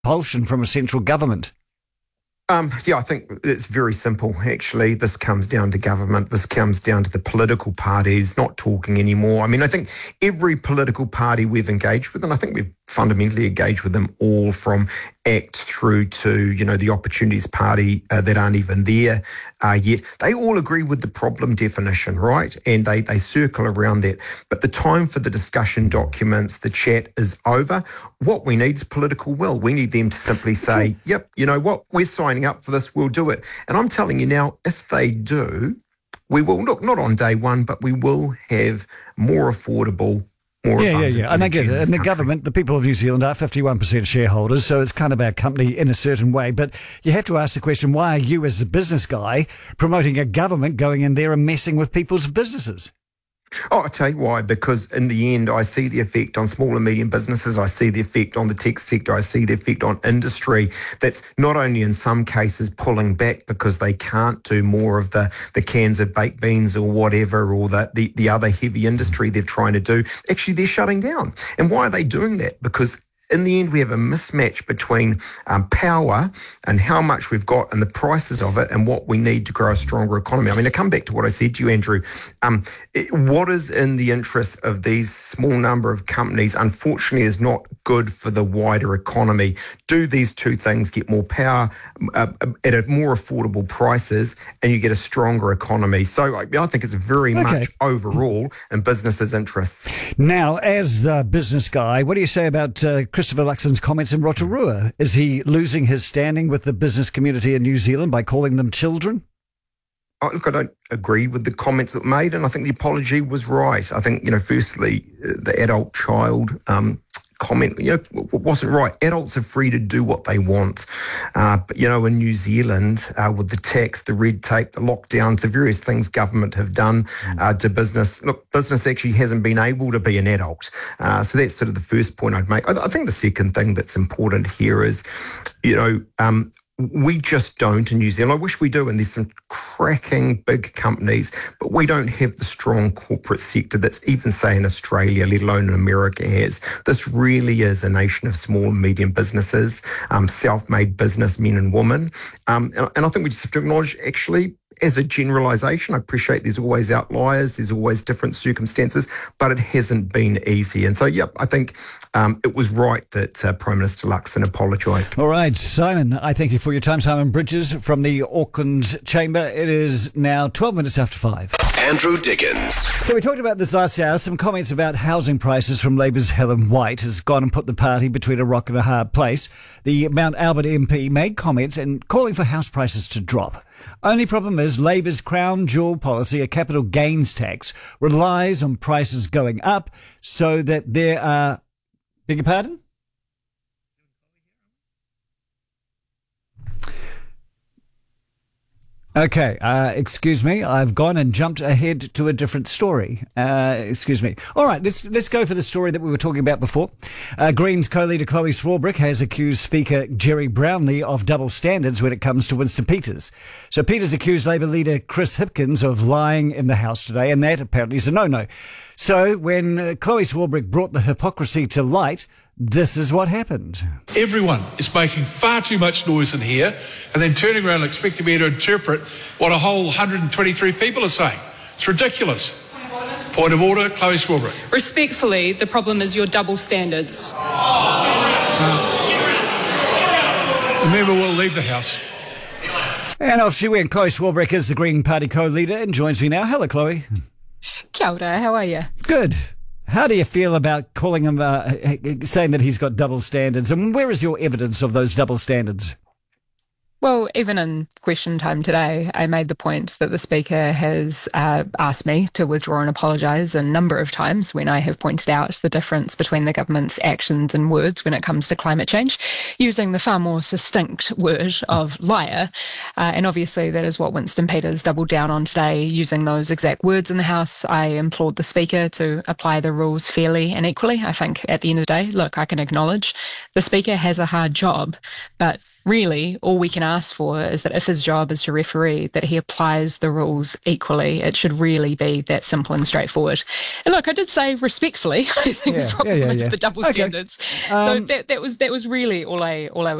compulsion from a central government? I think it's very simple, actually. This comes down to government. This comes down to the political parties not talking anymore. I mean, I think every political party we've engaged with, and I think we've fundamentally engaged with them all from ACT through to, the Opportunities Party that aren't even there yet, they all agree with the problem definition, right? And they circle around that. But the time for the discussion documents, the chat is over. What we need is political will. We need them to simply say, yep, you know what, we're signing up for this, we'll do it. And I'm telling you now, if they do, we will, look, not on day one, but we will have more affordable, Yeah. And I get it. And the government, the people of New Zealand are 51% shareholders, so it's kind of our company in a certain way. But you have to ask the question, why are you as a business guy promoting a government going in there and messing with people's businesses? I'll tell you why, because in the end, I see the effect on small and medium businesses. I see the effect on the tech sector. I see the effect on industry that's not only in some cases pulling back because they can't do more of the cans of baked beans or whatever, or the other heavy industry they're trying to do. Actually, they're shutting down. And why are they doing that? Because in the end, we have a mismatch between power and how much we've got and the prices of it and what we need to grow a stronger economy. I mean, I come back to what I said to you, Andrew. What is in the interest of these small number of companies, unfortunately, is not good for the wider economy. Do these two things, get more power at a more affordable prices, and you get a stronger economy. So I think it's very much overall in businesses' interests. Now, as the business guy, what do you say about Christopher Luxon's comments in Rotorua? Is he losing his standing with the business community in New Zealand by calling them children? Look, I don't agree with the comments that were made, and I think the apology was right. I think, firstly, the adult child comment, wasn't right. Adults are free to do what they want. But, in New Zealand, with the tax, the red tape, the lockdown, the various things government have done to business, look, business actually hasn't been able to be an adult. So that's sort of the first point I'd make. I think the second thing that's important here is, we just don't in New Zealand. I wish we do, and there's some cracking big companies, but we don't have the strong corporate sector that's even, say, in Australia, let alone in America has. This really is a nation of small and medium businesses, self-made businessmen and women. And I think we just have to acknowledge, actually, as a generalisation, I appreciate there's always outliers, there's always different circumstances, but it hasn't been easy. And so, I think it was right that Prime Minister Luxon apologised. All right, Simon, I thank you for your time. Simon Bridges from the Auckland Chamber. It is now 12 minutes after 5. Andrew Dickens. So we talked about this last hour. Some comments about housing prices from Labour's Helen White has gone and put the party between a rock and a hard place. The Mount Albert MP made comments and calling for house prices to drop. Only problem is Labour's crown jewel policy, a capital gains tax, relies on prices going up so that there are... Beg your pardon? Okay, excuse me. I've gone and jumped ahead to a different story. Excuse me. All right, let's go for the story that we were talking about before. Greens co-leader Chloe Swarbrick has accused Speaker Jerry Brownlee of double standards when it comes to Winston Peters. So Peters accused Labour leader Chris Hipkins of lying in the House today, and that apparently is a no-no. So when Chloe Swarbrick brought the hypocrisy to light, this is what happened. Everyone is making far too much noise in here and then turning around and expecting me to interpret what a whole 123 people are saying. It's ridiculous. Point of order, Chloe Swarbrick. Respectfully, the problem is your double standards. The member will leave the House. And off she went. Chloe Swarbrick is the Green Party co-leader and joins me now. Hello, Chloe. Kia ora, how are you? Good. How do you feel about calling him, saying that he's got double standards? And where is your evidence of those double standards? Well, even in question time today, I made the point that the Speaker has asked me to withdraw and apologise a number of times when I have pointed out the difference between the government's actions and words when it comes to climate change, using the far more succinct word of liar. And obviously that is what Winston Peters doubled down on today, using those exact words in the House. I implored the Speaker to apply the rules fairly and equally. I think at the end of the day, look, I can acknowledge the Speaker has a hard job, but really, all we can ask for is that if his job is to referee, that he applies the rules equally. It should really be that simple and straightforward. And look, I did say respectfully, I think the problem is the double standards. So that was really all I